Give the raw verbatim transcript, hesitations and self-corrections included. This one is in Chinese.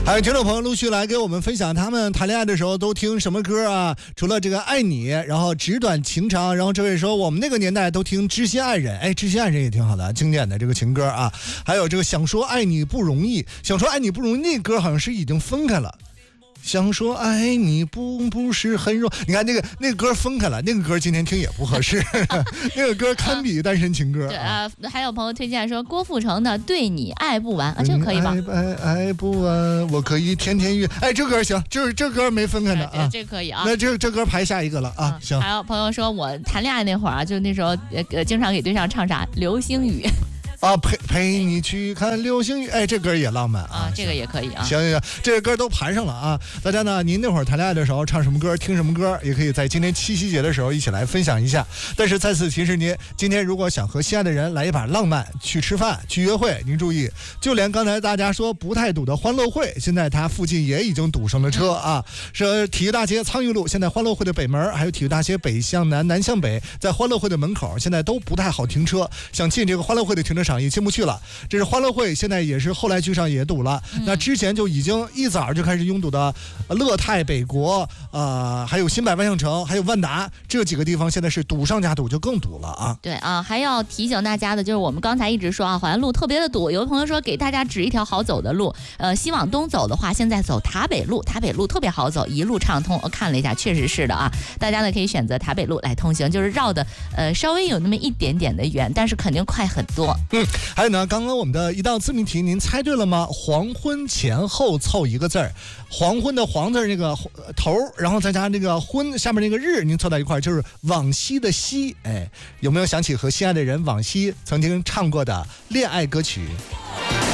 还有听众朋友陆续来给我们分享他们谈恋爱的时候都听什么歌啊？除了这个爱你，然后纸短情长，然后这位说我们那个年代都听知心爱人，哎，知心爱人也挺好的，经典的这个情歌啊。还有这个想说爱你不容易，想说爱你不容易，那歌好像是已经分开了。想说爱你不不是很容，你看那个那个歌分开了，那个歌今天听也不合适，那个歌堪比单身情歌。 对啊，还有朋友推荐说郭富城的《对你爱不完》啊，这个可以吧？ 爱爱爱不完，我可以天天约。哎，这歌行，这这歌没分开的啊， 这可以啊。 那这这歌排下一个了啊，行。 还有朋友说我谈恋爱那会儿啊，就那时候呃呃经常给对象唱啥《流星雨》。 啊，陪陪你去看流星雨，哎，这歌也浪漫 啊, 啊，这个也可以啊。 行行行，这个歌都盘上了啊！大家呢，您那会儿谈恋爱的时候唱什么歌，听什么歌，也可以在今天七夕节的时候一起来分享一下。但是再次提示您，今天如果想和心爱的人来一把浪漫，去吃饭，去约会，您注意，就连刚才大家说不太堵的欢乐会，现在它附近也已经堵上了车啊！是体育大街苍玉路，现在欢乐会的北门，还有体育大街北向南，南向北，在欢乐会的门口，现在都不太好停车，想进这个欢乐会的停车场也进不去了。这是欢乐会，现在也是后来居上也堵了、嗯、那之前就已经一早就开始拥堵的乐泰北国呃，还有新百万象城，还有万达这几个地方，现在是堵上加堵，就更堵了啊。 对啊，还要提醒大家的就是我们刚才一直说啊，好像路特别的堵，有的朋友说给大家指一条好走的路，呃，西往东走的话，现在走塔北路，塔北路特别好走，一路畅通。我看了一下，确实是的啊，大家呢可以选择塔北路来通行，就是绕的呃稍微有那么一点点的远，但是肯定快很多。 嗯，还有呢，刚刚我们的一道自命题，您猜对了吗？黄昏前后凑一个字儿，黄昏的黄字那个头，然后再加那个昏下面那个日，您凑到一块就是往昔的昔。哎，有没有想起和心爱的人往昔曾经唱过的恋爱歌曲？